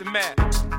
The man.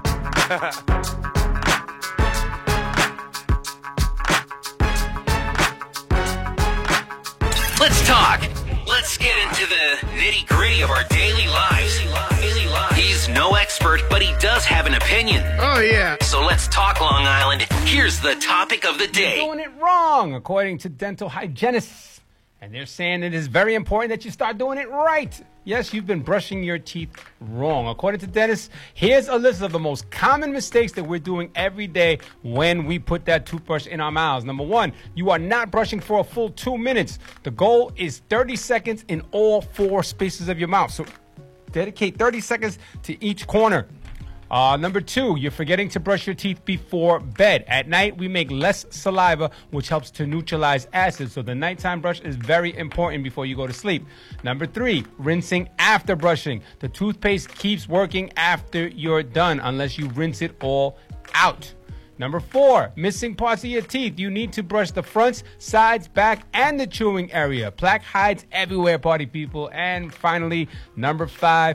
Let's talk. Let's get into the nitty-gritty of our daily lives. He's no expert, but he does have an opinion. Oh, yeah. So let's talk, Long Island. Here's the topic of the day. You're doing it wrong, according to dental hygienists. And they're saying it is very important that you start doing it right. Yes, you've been brushing your teeth wrong. According to dentists, here's a list of the most common mistakes that we're doing every day when we put that toothbrush in our mouths. Number one, you are not brushing for a full 2 minutes. The goal is 30 seconds in all 4 spaces of your mouth. So dedicate 30 seconds to each corner. Number 2, you're forgetting to brush your teeth before bed. At night, we make less saliva, which helps to neutralize acid. So the nighttime brush is very important before you go to sleep. Number 3, rinsing after brushing. The toothpaste keeps working after you're done unless you rinse it all out. Number 4, missing parts of your teeth. You need to brush the fronts, sides, back, and the chewing area. Plaque hides everywhere, party people. And finally, number 5,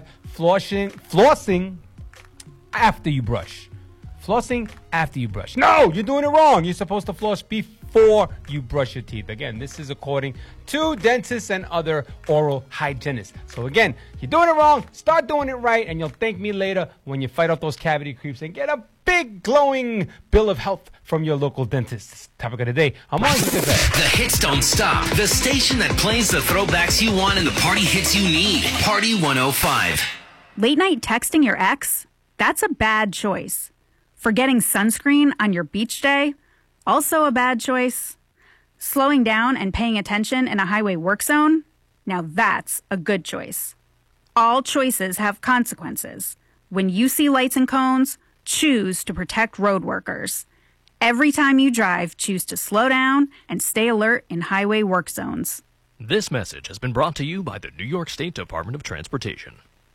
flossing after you brush. Flossing after you brush. No, you're doing it wrong. You're supposed to floss before you brush your teeth. Again, this is according to dentists and other oral hygienists. So again, you're doing it wrong. Start doing it right, and you'll thank me later when you fight off those cavity creeps and get a big glowing bill of health from your local dentist. Topic of the day. I'm on to that. The hits don't stop. The station that plays the throwbacks you want and the party hits you need. Party 105. Late night texting your ex? That's a bad choice. Forgetting sunscreen on your beach day? Also a bad choice. Slowing down and paying attention in a highway work zone? Now that's a good choice. All choices have consequences. When you see lights and cones, choose to protect road workers. Every time you drive, choose to slow down and stay alert in highway work zones. This message has been brought to you by the New York State Department of Transportation.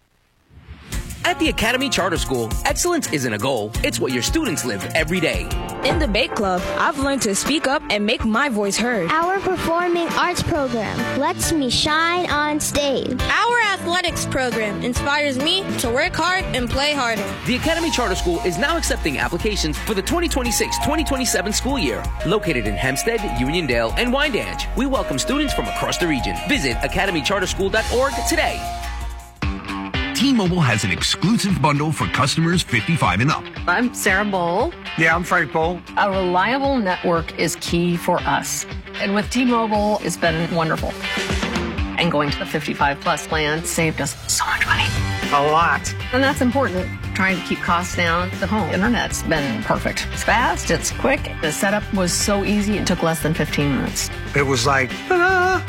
At the Academy Charter School, excellence isn't a goal, it's what your students live every day. In the Bake Club, I've learned to speak up and make my voice heard. Our performing arts program lets me shine on stage. Our athletics program inspires me to work hard and play harder. The Academy Charter School is now accepting applications for the 2026-2027 school year. Located in Hempstead, Uniondale, and Wyandanch, we welcome students from across the region. Visit academycharterschool.org today. T-Mobile has an exclusive bundle for customers 55 and up. I'm Sarah Bowl. Yeah, I'm Frank Bowl. A reliable network is key for us. And with T-Mobile, it's been wonderful. And going to the 55 plus plan saved us so much money. A lot. And that's important. Trying to keep costs down. The home internet's been perfect. It's fast, it's quick. The setup was so easy, it took less than 15 minutes. It was like, ta-da!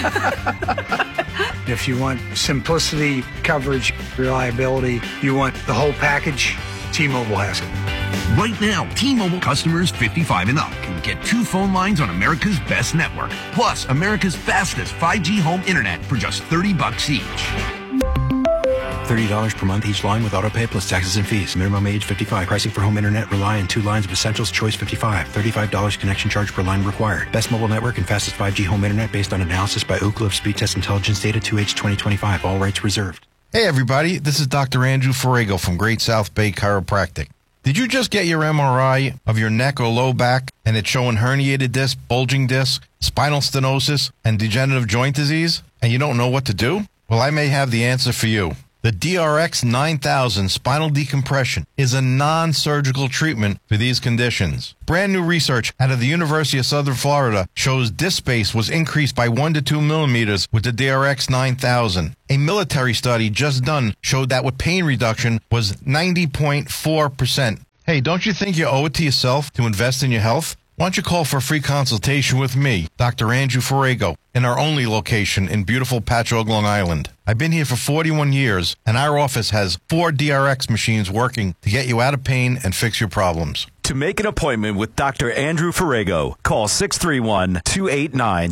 If you want simplicity, coverage, reliability, you want the whole package, T-Mobile has it. Right now, T-Mobile customers 55 and up can get 2 phone lines on America's best network, plus America's fastest 5G home internet for just $30 each. $30 per month each line with autopay plus taxes and fees. Minimum age 55. Pricing for home internet rely on 2 lines of Essentials Choice 55. $35 connection charge per line required. Best mobile network and fastest 5G home internet based on analysis by Ookla of Speed Test Intelligence Data 2H 2025. All rights reserved. Hey everybody, this is Dr. Andrew Ferrago from Great South Bay Chiropractic. Did you just get your MRI of your neck or low back and it's showing herniated disc, bulging disc, spinal stenosis, and degenerative joint disease, and you don't know what to do? Well, I may have the answer for you. The DRX 9000 spinal decompression is a non-surgical treatment for these conditions. Brand new research out of the University of Southern Florida shows disc space was increased by 1 to 2 millimeters with the DRX 9000. A military study just done showed that with pain reduction was 90.4%. Hey, don't you think you owe it to yourself to invest in your health? Why don't you call for a free consultation with me, Dr. Andrew Ferrago, in our only location in beautiful Patchogue, Long Island. I've been here for 41 years, and our office has 4 DRX machines working to get you out of pain and fix your problems. To make an appointment with Dr. Andrew Ferrago, call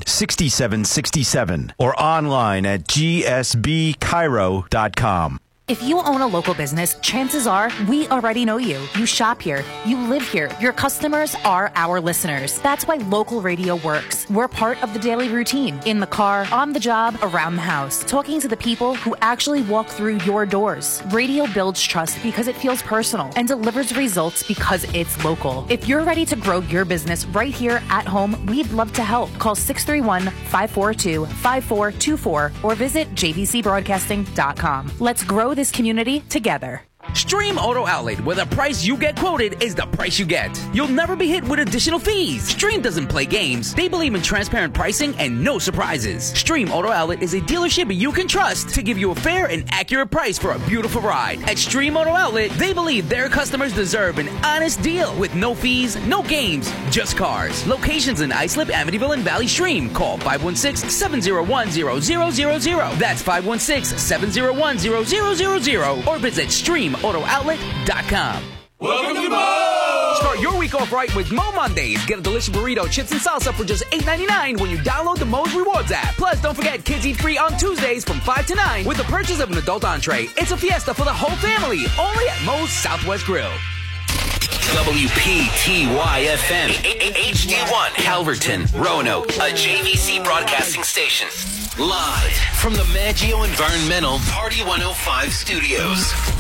631-289-6767 or online at gsbchiro.com. If you own a local business, chances are we already know you. You shop here. You live here. Your customers are our listeners. That's why local radio works. We're part of the daily routine. In the car, on the job, around the house. Talking to the people who actually walk through your doors. Radio builds trust because it feels personal and delivers results because it's local. If you're ready to grow your business right here at home, we'd love to help. Call 631-542-5424 or visit jvcbroadcasting.com. Let's grow this community together. Stream Auto Outlet, where the price you get quoted is the price you get. You'll never be hit with additional fees. Stream doesn't play games. They believe in transparent pricing and no surprises. Stream Auto Outlet is a dealership you can trust to give you a fair and accurate price for a beautiful ride. At Stream Auto Outlet, they believe their customers deserve an honest deal with no fees, no games, just cars. Locations in Islip, Amityville, and Valley Stream. Call 516-701-0000. That's 516-701-0000. Or visit StreamAutoOutlet.com. Welcome to Mo! Start your week off right with Mo Mondays. Get a delicious burrito, chips, and salsa for just $8.99 when you download the Mo's Rewards app. Plus, don't forget Kids Eat Free on Tuesdays from 5 to 9 with the purchase of an adult entree. It's a fiesta for the whole family, only at Mo's Southwest Grill. WPTY-FM, HD1, Calverton, Roanoke, a JVC broadcasting station. Live from the Maggio Environmental Party 105 studios.